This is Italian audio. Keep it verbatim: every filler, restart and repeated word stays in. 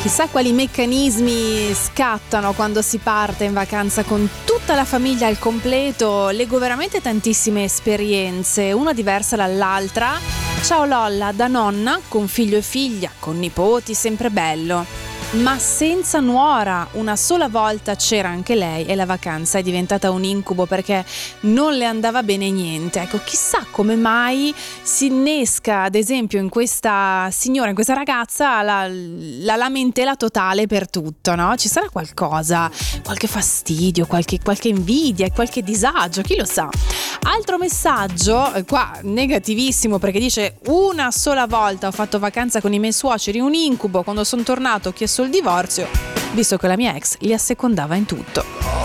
Chissà quali meccanismi scattano quando si parte in vacanza con tutta la famiglia al completo. Leggo veramente tantissime esperienze, una diversa dall'altra. Ciao Lolla, da nonna, con figlio e figlia, con nipoti, sempre bello. Ma senza nuora, una sola volta c'era anche lei e la vacanza è diventata un incubo perché non le andava bene niente. Ecco, chissà come mai si innesca, ad esempio, in questa signora, in questa ragazza, la, la lamentela totale per tutto, no? Ci sarà qualcosa, qualche fastidio, qualche, qualche invidia, qualche disagio, chi lo sa. Altro messaggio, qua negativissimo, perché dice: una sola volta ho fatto vacanza con i miei suoceri, un incubo, quando sono tornato ho chiesto il divorzio, visto che la mia ex li assecondava in tutto.